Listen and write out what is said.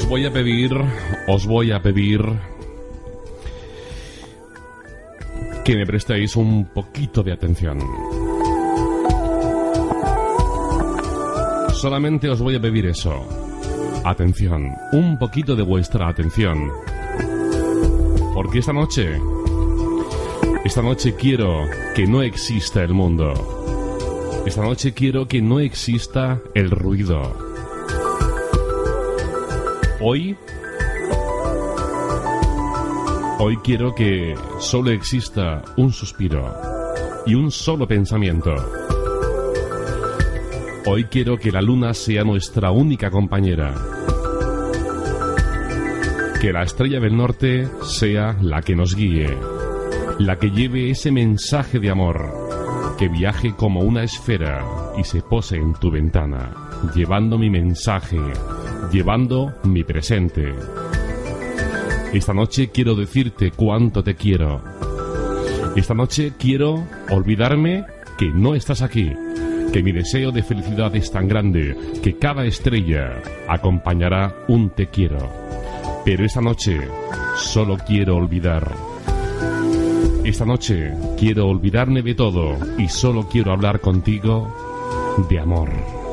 voy a pedir que me prestéis un poquito de atención. Solamente os voy a pedir eso. Atención, un poquito de vuestra atención. Porque esta noche quiero que no exista el mundo. Esta noche quiero que no exista el ruido. Hoy quiero que solo exista un suspiro y un solo pensamiento. Hoy quiero que la luna sea nuestra única compañera. Que la estrella del norte sea la que nos guíe, la que lleve ese mensaje de amor, que viaje como una esfera y se pose en tu ventana, llevando mi mensaje, llevando mi presente. Esta noche quiero decirte cuánto te quiero. Esta noche quiero olvidarme que no estás aquí, que mi deseo de felicidad es tan grande que cada estrella acompañará un te quiero. Pero esta noche solo quiero olvidar. Esta noche quiero olvidarme de todo y solo quiero hablar contigo de amor.